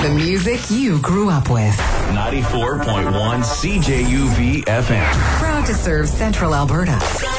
The music you grew up with. 94.1 CJUV FM. Proud to serve Central Alberta.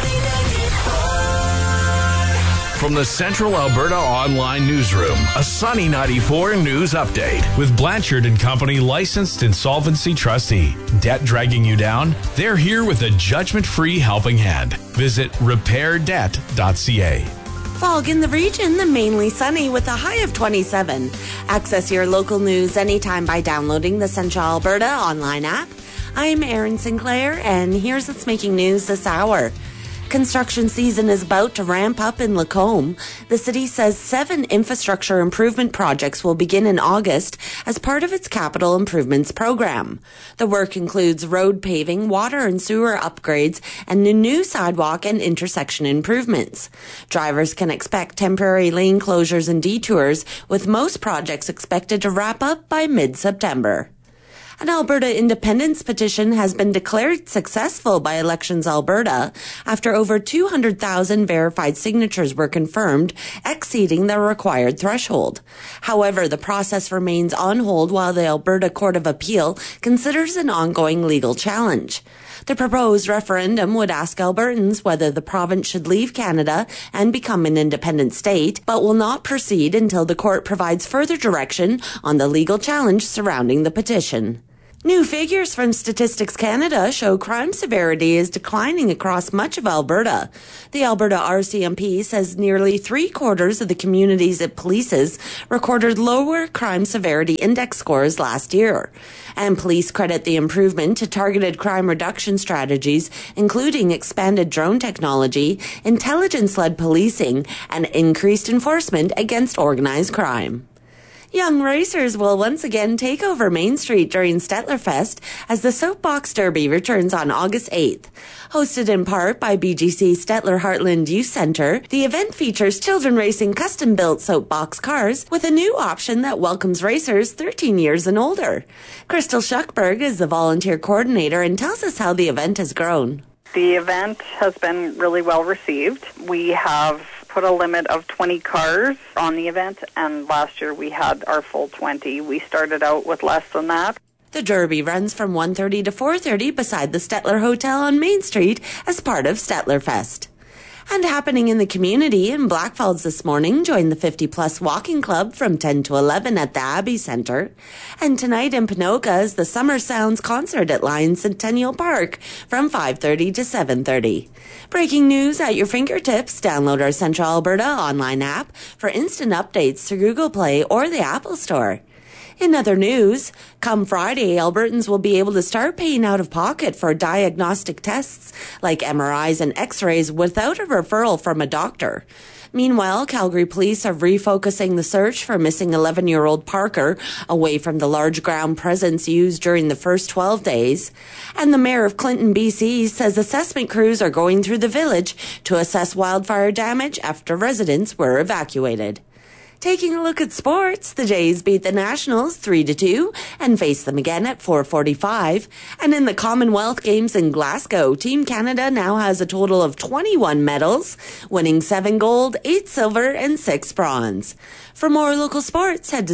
From the Central Alberta Online Newsroom, a Sunny 94 news update. With Blanchard & Company licensed insolvency trustee. Debt dragging you down? They're here with a judgment-free helping hand. Visit repairdebt.ca. Fog in the region, the mainly sunny with a high of 27. Access your local news anytime by downloading the Central Alberta online app. I'm Erin Sinclair, and here's what's making news this hour. Construction season is about to ramp up in Lacombe. The city says 7 infrastructure improvement projects will begin in August as part of its capital improvements program. The work includes road paving, water and sewer upgrades, and new sidewalk and intersection improvements. Drivers can expect temporary lane closures and detours, with most projects expected to wrap up by mid-September. An Alberta independence petition has been declared successful by Elections Alberta after over 200,000 verified signatures were confirmed, exceeding the required threshold. However, the process remains on hold while the Alberta Court of Appeal considers an ongoing legal challenge. The proposed referendum would ask Albertans whether the province should leave Canada and become an independent state, but will not proceed until the court provides further direction on the legal challenge surrounding the petition. New figures from Statistics Canada show crime severity is declining across much of Alberta. The Alberta RCMP says nearly 3/4 of the communities it polices recorded lower crime severity index scores last year. And police credit the improvement to targeted crime reduction strategies, including expanded drone technology, intelligence-led policing, and increased enforcement against organized crime. Young racers will once again take over Main Street during Stettlerfest as the Soapbox Derby returns on August 8th. Hosted in part by BGC Stettler Heartland Youth Centre, the event features children racing custom-built soapbox cars with a new option that welcomes racers 13 years and older. Crystal Schuckberg is the volunteer coordinator and tells us how the event has grown. The event has been really well received. We have put a limit of 20 cars on the event, and last year we had our full 20. We started out with less than that. The Derby runs from 1:30 to 4:30 beside the Stettler Hotel on Main Street as part of Stettlerfest. And happening in the community in Blackfalds this morning, join the 50-plus walking club from 10 to 11 at the Abbey Centre. And tonight in Ponoka is the Summer Sounds concert at Lions Centennial Park from 5:30 to 7:30. Breaking news at your fingertips. Download our Central Alberta online app for instant updates through Google Play or the Apple Store. In other news, come Friday, Albertans will be able to start paying out of pocket for diagnostic tests like MRIs and X-rays without a referral from a doctor. Meanwhile, Calgary police are refocusing the search for missing 11-year-old Parker away from the large ground presents used during the first 12 days. And the mayor of Clinton, BC, says assessment crews are going through the village to assess wildfire damage after residents were evacuated. Taking a look at sports, the Jays beat the Nationals 3-2 and face them again at 4:45. And in the Commonwealth Games in Glasgow, Team Canada now has a total of 21 medals, winning 7 gold, 8 silver, and 6 bronze. For more local sports, head to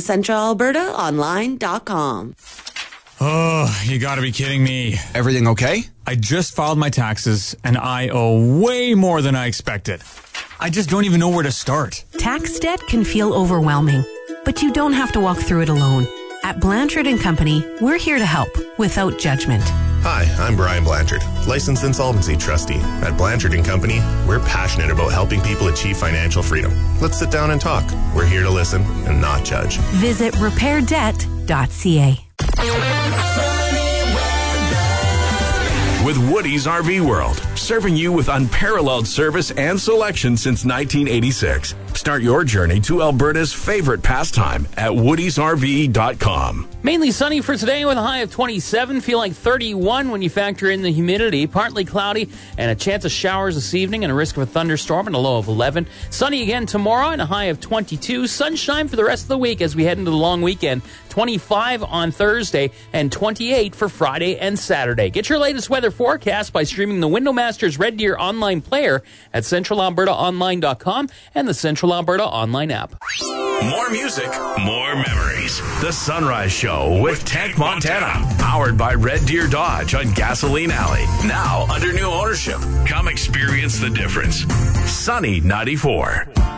centralalbertaonline.com. Oh, you gotta be kidding me. Everything okay? I just filed my taxes, and I owe way more than I expected. I just don't even know where to start. Tax debt can feel overwhelming, but you don't have to walk through it alone. At Blanchard & Company, we're here to help without judgment. Hi, I'm Brian Blanchard, licensed insolvency trustee. At Blanchard & Company, we're passionate about helping people achieve financial freedom. Let's sit down and talk. We're here to listen and not judge. Visit repairdebt.ca. With Woody's RV World, serving you with unparalleled service and selection since 1986. Start your journey to Alberta's favorite pastime at woodysrv.com. Mainly sunny for today with a high of 27. Feel like 31 when you factor in the humidity. Partly cloudy and a chance of showers this evening and a risk of a thunderstorm and a low of 11. Sunny again tomorrow and a high of 22. Sunshine for the rest of the week as we head into the long weekend. 25 on Thursday and 28 for Friday and Saturday. Get your latest weather forecast by streaming the Windowmasters Red Deer online player at centralalbertaonline.com and the Central Alberta online app. More music, more memories. The Sunrise Show with Tank Montana. Powered by Red Deer Dodge on Gasoline Alley. Now under new ownership. Come experience the difference. Sunny 94.